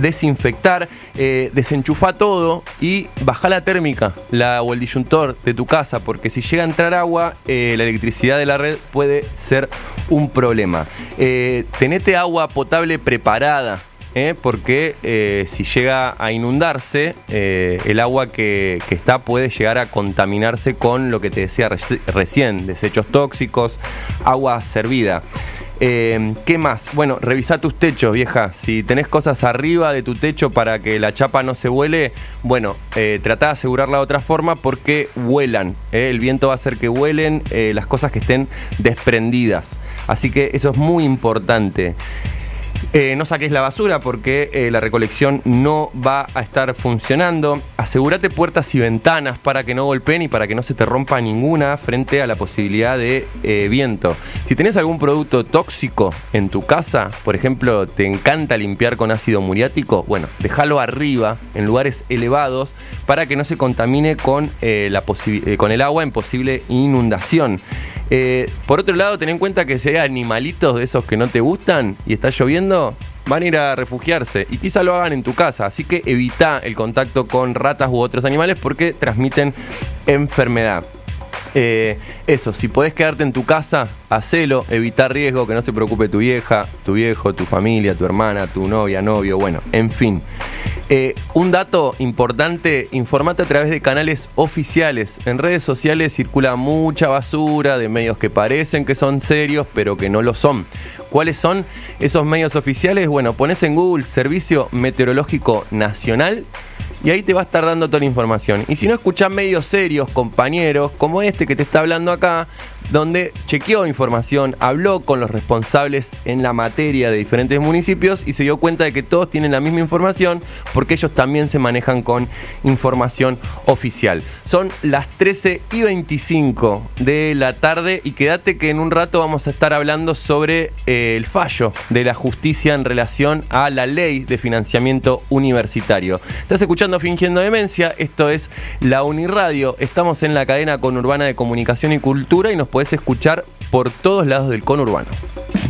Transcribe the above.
desinfectar, desenchufa todo y baja la térmica o el disyuntor de tu casa, porque si llega a entrar agua, la electricidad de la red puede ser un problema. Tenete agua potable preparada, porque si llega a inundarse, el agua que está puede llegar a contaminarse con lo que te decía recién, desechos tóxicos, agua servida. ¿Qué más? Bueno, revisá tus techos, vieja. Si tenés cosas arriba de tu techo para que la chapa no se vuele, bueno, tratá de asegurarla de otra forma porque vuelan. El viento va a hacer que vuelen las cosas que estén desprendidas. Así que eso es muy importante. No saques la basura porque la recolección no va a estar funcionando. Asegúrate puertas y ventanas para que no golpeen y para que no se te rompa ninguna frente a la posibilidad de viento. Si tenés algún producto tóxico en tu casa, por ejemplo, te encanta limpiar con ácido muriático, bueno, déjalo arriba, en lugares elevados, para que no se contamine con el agua en posible inundación. Por otro lado, ten en cuenta que si hay animalitos de esos que no te gustan y está lloviendo, van a ir a refugiarse y quizá lo hagan en tu casa, así que evita el contacto con ratas u otros animales porque transmiten enfermedad. Eso, si podés quedarte en tu casa, hacelo, evita riesgo, que no se preocupe tu vieja, tu viejo, tu familia, tu hermana, tu novia, novio, bueno, en fin. Un dato importante, informate a través de canales oficiales. En redes sociales circula mucha basura de medios que parecen que son serios, pero que no lo son. ¿Cuáles son esos medios oficiales? Bueno, pones en Google Servicio Meteorológico Nacional y ahí te va a estar dando toda la información. Y si no, escuchás medios serios, compañeros, como este que te está hablando acá, donde chequeó información, habló con los responsables en la materia de diferentes municipios y se dio cuenta de que todos tienen la misma información porque ellos también se manejan con información oficial. Son las 13:25 de la tarde y quédate que en un rato vamos a estar hablando sobre el fallo de la justicia en relación a la ley de financiamiento universitario. Estás escuchando Fingiendo Demencia, esto es la Uniradio, estamos en la cadena conurbana de comunicación y cultura y nos podés escuchar por todos lados del conurbano.